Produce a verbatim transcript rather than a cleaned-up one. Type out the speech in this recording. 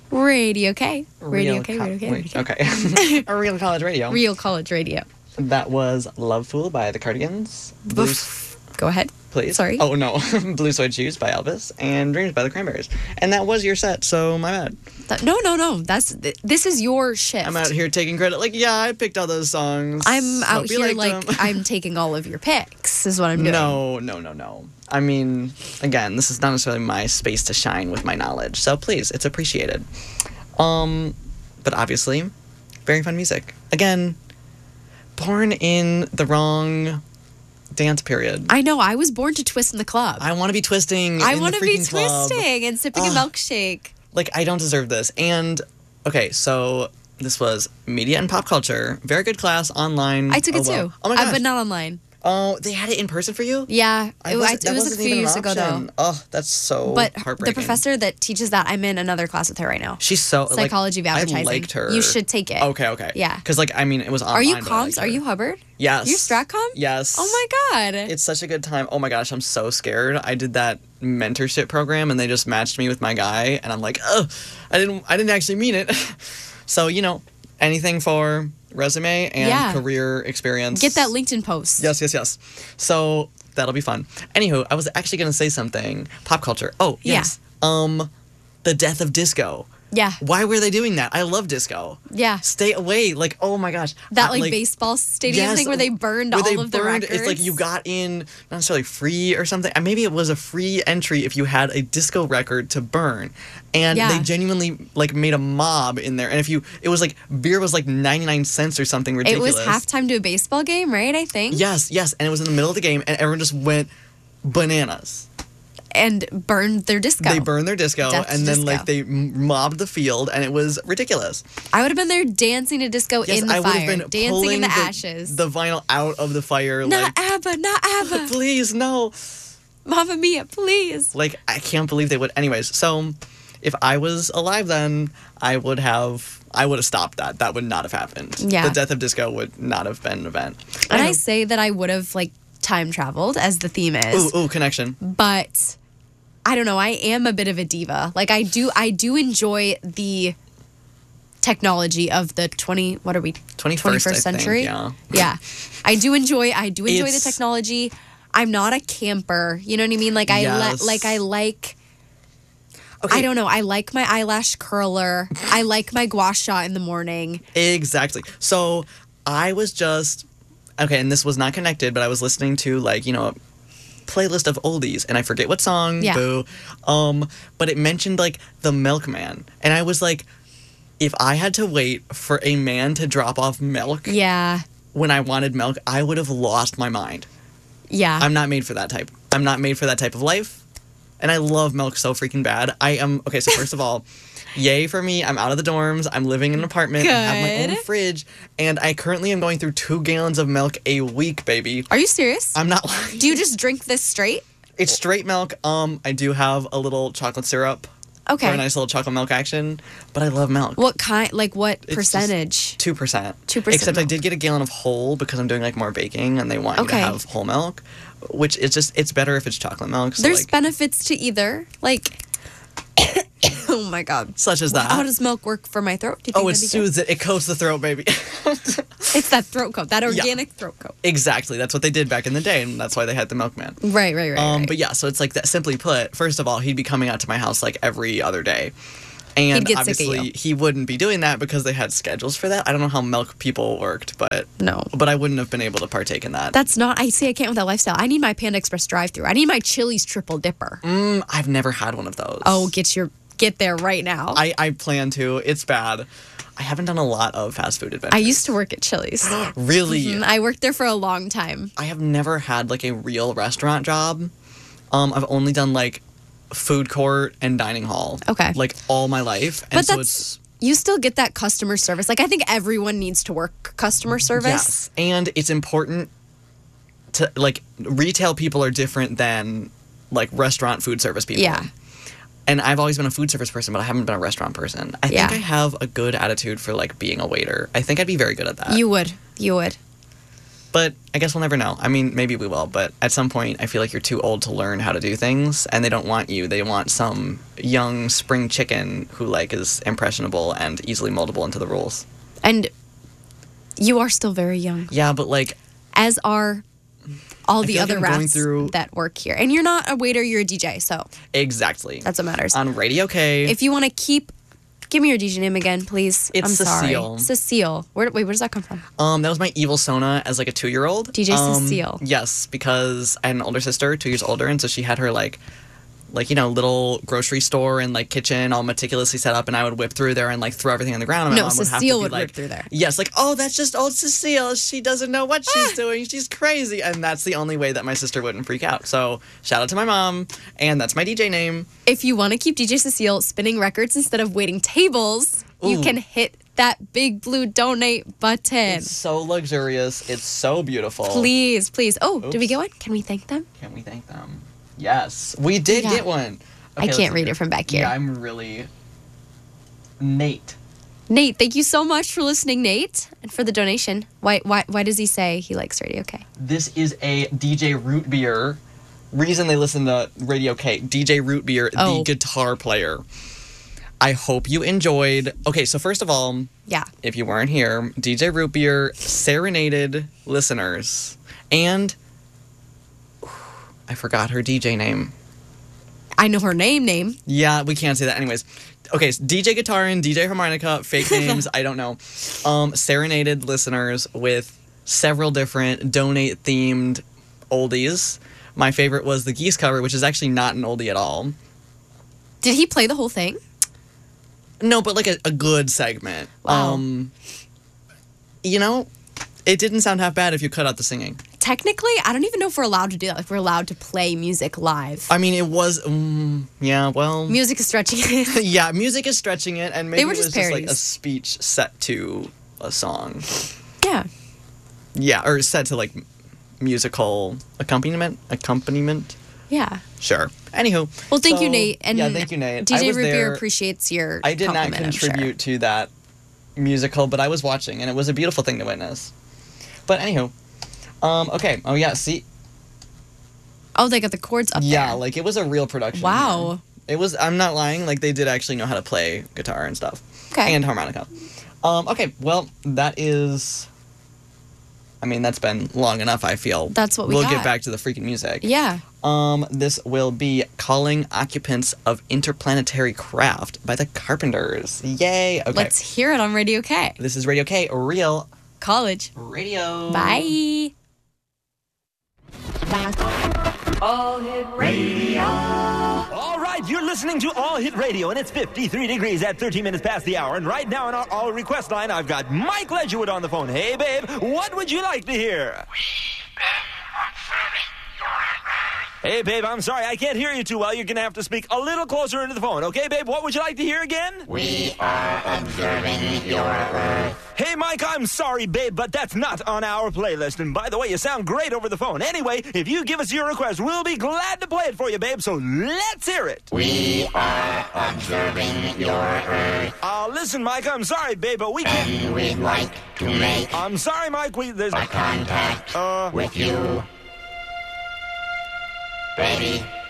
Radio K. Radio Real K, co- Radio K. wait, Radio K. okay. A Real College Radio. Real College Radio. That was Love Fool by the Cardigans. Blue, Boof. Go ahead. please. Sorry. Oh, no. Blue Suede Shoes by Elvis and Dreams by the Cranberries. And that was your set, so my bad. That- no, no, no. That's th- this is your shift. I'm out here taking credit. Like, yeah, I picked all those songs. I'm out Hope you here liked like them. I'm taking all of your picks. Is what I'm doing. No, no, no, no. I mean, again, this is not necessarily my space to shine with my knowledge. So please, it's appreciated. Um, but obviously, very fun music. Again, born in the wrong dance period. I know. I was born to twist in the club. I want to be twisting. I want to be twisting and sipping a milkshake. Like, I don't deserve this. And, okay, so this was media and pop culture. Very good class online. I took it oh, well. too. Oh my Uh, gosh. but not online. Oh, they had it in person for you? Yeah, I it, wasn't- I, that it was a wasn't few even an years ago though. option. Oh, that's so But heartbreaking. the professor that teaches that, I'm in another class with her right now. She's so like, Psychology of Advertising. I liked her. You should take it. Okay, okay. Yeah. Because like I mean, it was online. Are you but I liked comms? Are her. you Hubbard? Yes. You're Stratcom? Yes. Oh my god. It's such a good time. Oh my gosh, I'm so scared. I did that mentorship program and they just matched me with my guy, and I'm like, oh, I didn't, I didn't actually mean it. So you know, anything for resume and Yeah. career experience. Get that LinkedIn post. Yes, yes, yes. So that'll be fun. Anywho, I was actually gonna say something. Pop culture. Oh Yeah. yes. Um, the death of disco. Yeah. Why were they doing that? I love disco. Yeah. Stay away. Like, oh my gosh. That I- like, baseball stadium yes, thing where they burned where all they of the burned- records. It's like you got in, not necessarily free or something. Uh, Maybe it was a free entry if you had a disco record to burn. And Yeah. they genuinely like made a mob in there. And if you, it was like, beer was like ninety-nine cents or something It ridiculous. was halftime to a baseball game, right? I think. Yes, yes. And it was in the middle of the game and everyone just went bananas. And burned their disco. They burned their disco Death to and then disco. like they m- mobbed the field and it was ridiculous. I would have been there dancing to disco Yes, in the I would fire, have been dancing pulling in the, the ashes. the vinyl out of the fire. not like, ABBA, not ABBA. please, no. Mamma Mia, please. Like, I can't believe they would. Anyways, so if I was alive then, I would have, I would have stopped that. That would not have happened. Yeah. The death of disco would not have been an event. And I Anyway. say that I would have like time traveled, as the theme is. Ooh, ooh, connection. But I don't know, I am a bit of a diva. Like I do I do enjoy the technology of the twenty what are we twenty-first, I think, century? yeah. Yeah. I do enjoy I do enjoy It's- the technology. I'm not a camper. You know what I mean? Like I Yes. le- like I like Okay. I don't know. I like my eyelash curler. I like my gua sha in the morning. Exactly. So I was just okay, and this was not connected, but I was listening to like you know a playlist of oldies, and I forget what song. Yeah. Boo. Um, but it mentioned like the milkman, and I was like, if I had to wait for a man to drop off milk Yeah. when I wanted milk, I would have lost my mind. Yeah. I'm not made for that type. I'm not made for that type of life. And I love milk so freaking bad. I am okay. So first of all, yay for me. I'm out of the dorms. I'm living in an apartment. I have my own Good. fridge, and I currently am going through two gallons of milk a week, baby. Are you serious? I'm not lying. Do you just drink this straight? It's straight milk. Um, I do have a little chocolate syrup Okay. for a nice little chocolate milk action, but I love milk. What kind? Like what just- percentage? Two percent. two percent Except I milk. did get a gallon of whole because I'm doing like more baking, and they want Okay. you to have whole milk, which is just it's better if it's chocolate milk. So There's like, benefits to either. Like, oh my god. such as that. How does milk work for my throat? Do you think Oh, it that'd be good? soothes it. It coats the throat, baby. It's that throat coat, that organic throat coat. Exactly. That's what they did back in the day, and that's why they had the milkman. Right, right, right. Um, right. But yeah, so it's like that. Simply put, first of all, he'd be coming out to my house like every other day. And He'd get sick of obviously, you. he wouldn't be doing that because they had schedules for that. I don't know how milk people worked, but No. but I wouldn't have been able to partake in that. That's not. I say I can't with that lifestyle. I need my Panda Express drive-through. I need my Chili's triple dipper. Mm, I've never had one of those. Oh, get your get there right now. I, I plan to. It's bad. I haven't done a lot of fast food adventures. I used to work at Chili's. really. Mm, I worked there for a long time. I have never had like a real restaurant job. Um, I've only done like food court and dining hall. Okay. Like all my life. And But so that's it's you still get that customer service. Like I think everyone needs to work customer service. yes. And it's important to like retail people are different than like restaurant food service people. Yeah. And I've always been a food service person, but I haven't been a restaurant person. I Yeah. think I have a good attitude for like being a waiter. I think I'd be very good at that. You would. You would. But I guess we'll never know. I mean, maybe we will, but at some point, I feel like you're too old to learn how to do things, and they don't want you. They want some young spring chicken who, like, is impressionable and easily moldable into the rules. And you are still very young. Yeah, but, like... As are all I the feel other like I'm going rats through- that work here. And you're not a waiter, you're a D J, so Exactly. that's what matters. On Radio K. If you want to keep... Give me your D J name again, please. It's I'm Cecile. sorry. Cecile. Where, wait, where does that come from? Um, that was my evil Sona as, like, a two-year-old. D J um, Cecile. Yes, because I had an older sister, two years older, and so she had her, like... like, you know, little grocery store and, like, kitchen all meticulously set up, and I would whip through there and, like, throw everything on the ground. And my No, mom would have to Cecile be would like, whip through there. Yes, like, oh, that's just old Cecile. She doesn't know what she's Ah. doing. She's crazy. And that's the only way that my sister wouldn't freak out. So, shout out to my mom, and that's my D J name. If you want to keep D J Cecile spinning records instead of waiting tables, you Ooh. can hit that big blue donate button. It's so luxurious. It's so beautiful. Please, please. Oh, did we Oops. get one? Can we thank them? Can we thank them? Yes, we did Yeah. get one. I Okay, let's can't see read it from back here. Yeah, I'm really... Nate. Nate, thank you so much for listening, Nate, and for the donation. Why, why, why does he say he likes Radio K? This is a D J Root Beer. Reason they listen to Radio K. D J Root Beer, Oh. the guitar player. I hope you enjoyed. Okay, so first of all, Yeah. if you weren't here, D J Root Beer serenaded listeners. And I forgot her D J name. I know her name, name. Yeah, we can't say that. Anyways, okay, so D J Guitar and D J Harmonica, fake names, I don't know. Um, serenaded listeners with several different donate-themed oldies. My favorite was the Geese cover, which is actually not an oldie at all. Did he play the whole thing? No, but like a, a good segment. Wow. Um, you know, it didn't sound half bad if you cut out the singing. Technically, I don't even know if we're allowed to do that. Like, we're allowed to play music live. I mean, it was, um, yeah, well... Music is stretching it. yeah, music is stretching it, and maybe They were it was just just like parodies. a speech set to a song. Yeah. Yeah, or set to like musical accompaniment. Accompaniment. Yeah. Sure. Anywho. Well, thank you, so- Nate. And yeah, thank you, Nate. D I J was Root Beer there. appreciates your I did not compliment, I'm sure. contribute to that musical, but I was watching, and it was a beautiful thing to witness. But anywho, um, okay. Oh yeah, see, Oh, they got the chords up yeah, there. like it was a real production. Wow. here. It was. I'm not lying. Like they did actually know how to play guitar and stuff. Okay. And harmonica. Um. Okay. Well, that is. I mean, that's been long enough. I feel. That's what we We'll got. get back to the freaking music. Yeah. Um, this will be Calling Occupants of Interplanetary Craft by the Carpenters. Yay! Okay. Let's hear it on Radio K. This is Radio K, real College. radio. Bye. All Hit Radio. All right, you're listening to All Hit Radio, and it's fifty-three degrees at thirteen minutes past the hour. And right now on our All Request line, I've got Mike Ledgerwood on the phone. Hey, babe, what would you like to hear? Hey, babe, I'm sorry, I can't hear you too well. You're going to have to speak a little closer into the phone. Okay, babe, what would you like to hear again? We are observing your Earth. Hey, Mike, I'm sorry, babe, but that's not on our playlist. And by the way, you sound great over the phone. Anyway, if you give us your request, we'll be glad to play it for you, babe, so let's hear it. We are observing your Earth. Uh, listen, Mike, I'm sorry, babe, but we can't... And we'd like to make I'm sorry, Mike, we... There's... a contact Uh... with you. Baby,